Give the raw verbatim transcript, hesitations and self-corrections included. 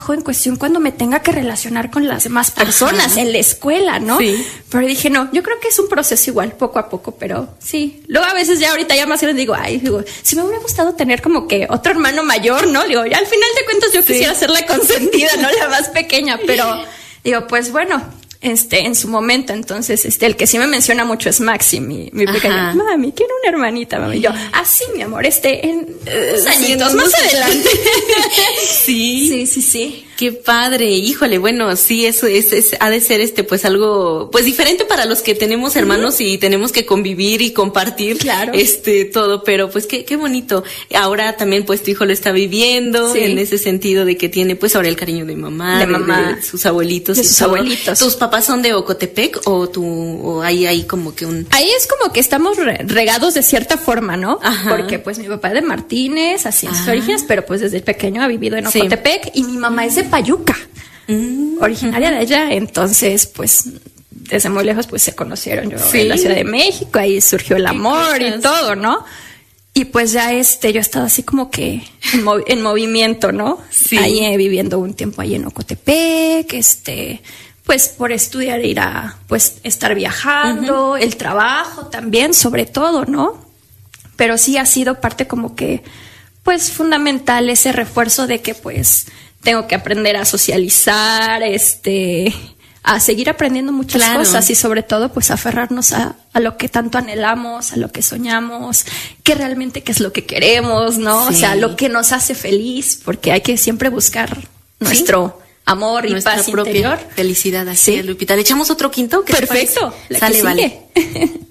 en cuestión cuando me tenga que relacionar con las demás personas. Ajá. En la escuela, ¿no? Sí. Pero dije, no, yo creo que es un proceso igual, poco a poco, pero sí. Luego a veces ya ahorita ya más grande digo, ay, digo, si me hubiera gustado tener como que otro hermano mayor, ¿no? Digo, ya al final de cuentas yo sí. quisiera ser la consentida, no la más pequeña, pero digo, pues bueno, este, en su momento, entonces, este, el que sí me menciona mucho es Maxi, mi, mi pequeña. Mami, quiero una hermanita, mami. Y yo, ah, sí, mi amor, este, en unos añitos sí, más adelante. Sí. Sí, sí, sí. Qué padre, híjole, bueno, sí, eso es, es, ha de ser este, pues algo, pues diferente para los que tenemos hermanos uh-huh. y tenemos que convivir y compartir, claro. este, todo, pero pues qué, qué bonito. Ahora también, pues tu hijo lo está viviendo, sí. en ese sentido de que tiene, pues ahora el cariño de mamá, de, de, mamá, de sus abuelitos, de sus todo. abuelitos. ¿Tus papás son de Ocotepec o tú, o ahí hay como que un? Ahí es como que estamos regados de cierta forma, ¿no? Ajá. Porque pues mi papá es de Martínez, así en sus orígenes, pero pues desde pequeño ha vivido en Ocotepec sí. y mi mamá es de Payuca, mm, originaria uh-huh. de allá, entonces pues desde muy lejos pues se conocieron yo sí. en la Ciudad de México, ahí surgió el amor y todo, ¿no? Y pues ya este, yo he estado así como que en, movi- en movimiento, ¿no? Sí. Ahí eh, viviendo un tiempo ahí en Ocotepec, este, pues por estudiar ir a, pues estar viajando, uh-huh. el trabajo también, sobre todo, ¿no? Pero sí ha sido parte como que, pues fundamental ese refuerzo de que pues tengo que aprender a socializar, este, a seguir aprendiendo muchas claro. cosas y sobre todo pues aferrarnos a, a lo que tanto anhelamos, a lo que soñamos, que realmente qué es lo que queremos, ¿no? Sí. O sea, lo que nos hace feliz, porque hay que siempre buscar ¿sí? nuestro amor y nuestra paz propia interior. Felicidad, así, sí. Lupita. ¿Le echamos otro quinto? Perfecto. Sale, vale.